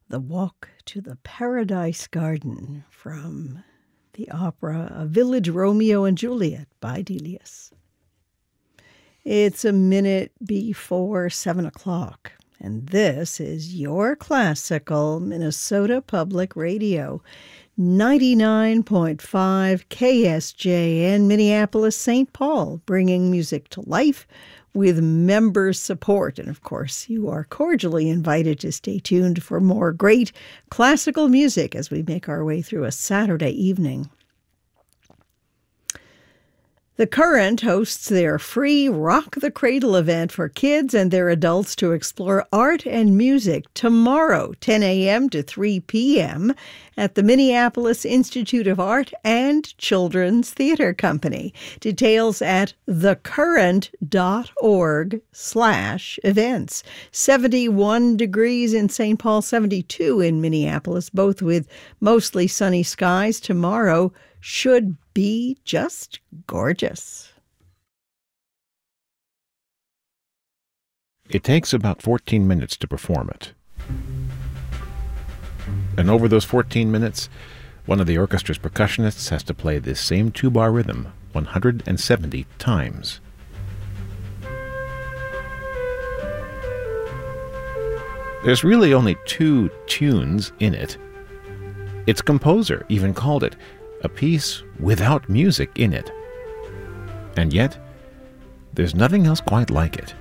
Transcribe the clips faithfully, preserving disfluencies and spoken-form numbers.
The Walk to the Paradise Garden from the opera A Village Romeo and Juliet by Delius. It's a minute before seven o'clock, and this is your classical Minnesota Public Radio, ninety-nine point five K S J N, Minneapolis, Saint Paul, bringing music to life with member support. And of course, you are cordially invited to stay tuned for more great classical music as we make our way through a Saturday evening. The Current hosts their free Rock the Cradle event for kids and their adults to explore art and music tomorrow, ten a.m. to three p.m. at the Minneapolis Institute of Art and Children's Theater Company. Details at thecurrent.org slash events. seventy-one degrees in Saint Paul, seventy-two in Minneapolis, both with mostly sunny skies. Tomorrow should be just gorgeous. It takes about fourteen minutes to perform it. And over those fourteen minutes, one of the orchestra's percussionists has to play this same two-bar rhythm one hundred seventy times. There's really only two tunes in it. Its composer even called it a piece without music in it. And yet, there's nothing else quite like it.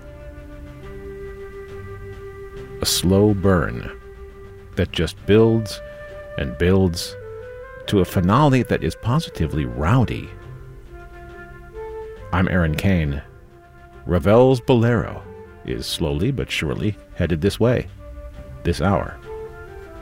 A slow burn that just builds and builds to a finale that is positively rowdy. I'm Aaron Kane. Ravel's Bolero is slowly but surely headed this way, this hour.